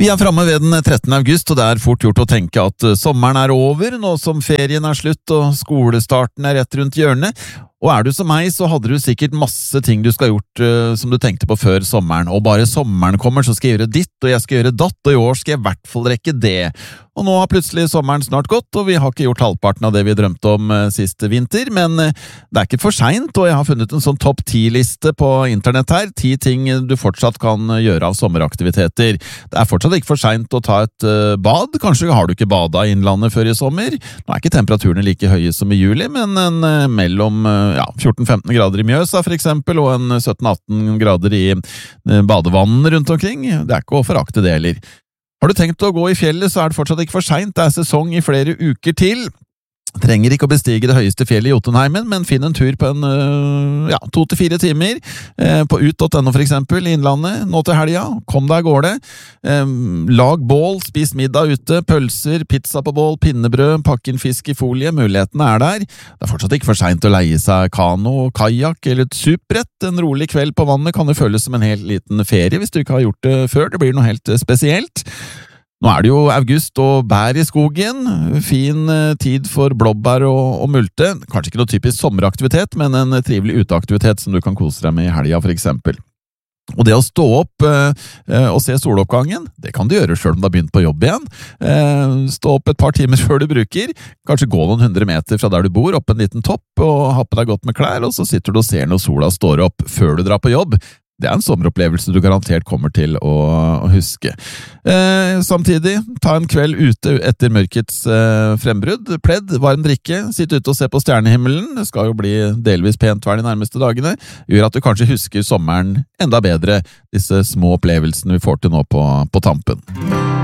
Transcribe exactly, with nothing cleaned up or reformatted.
Vi er fremme ved den trettende august, og det er fort gjort å tenke at sommeren er over, nå som ferien er slutt og skolestarten er rett rundt hjørnet. Og er du som meg, så hadde du sikkert masse ting du skal ha gjort uh, som du tenkte på før sommeren. Og bare sommeren kommer, så skal jeg gjøre ditt, og jeg skal gjøre datt, og i år skal jeg i hvert fall rekke det. Og nå har plutselig sommeren snart gått, og vi har ikke gjort halvparten av det vi drømte om uh, siste vinter, men uh, det er ikke for sent, og jeg har funnet en sånn topp ti-liste på internett her, ti ting du fortsatt kan gjøre av sommeraktiviteter. Det er fortsatt ikke for sent å ta et uh, bad, kanskje har du ikke badet i innlandet før i sommer. Nå er ikke temperaturene like høye som i juli, men en uh, mellom uh, ja, fjorten femten grader i Mjøsa for eksempel, og en sytten atten grader i badevann rundt omkring. Det er ikke å forakte det heller. Har du tenkt å gå i fjellet, så er det fortsatt ikke for sent. Det er sesong i flere uker til. Trenger ikke å bestige det høyeste fjellet i Jotunheimen, men finn en tur på en ja, to til fire timer på ut punktum no for eksempel i innlandet, nå til helga. Kom deg av gårde. Lag bål, spis middag ute, pølser, pizza på bål, pinnebrød, pakk inn fisk i folie. Mulighetene er der. Det er fortsatt ikke for sent å leie seg kano, kajak eller et supbrett. En rolig kveld på vannet kan det føles som en helt liten ferie hvis du ikke har gjort det før. Det blir noe helt spesielt. Nå er det jo august og bær i skogen, fin tid for blåbær og, og multe. Kanskje ikke noe typisk sommeraktivitet, men en trivelig uteaktivitet som du kan kose deg med i helga for eksempel. Og det å stå opp eh, og se soloppgangen, det kan du gjøre selv om du har begynt på jobb igjen. Eh, stå opp et par timer før du bruker, kanskje gå noen hundre meter fra der du bor, opp en liten topp og ha på deg godt med klær, og så sitter du og ser når sola står opp før du drar på jobb. Det er en sommeropplevelse du garantert kommer til å, å huske. Eh, samtidig, ta en kveld ute etter mørkets eh, frembrudd, pledd, varm drikke, sitt ute og se på stjernehimmelen, det skal jo bli delvis pent vær de nærmeste dagene, gjør at du kanskje husker sommeren enda bedre, disse små opplevelsene vi får til nå på, på tampen.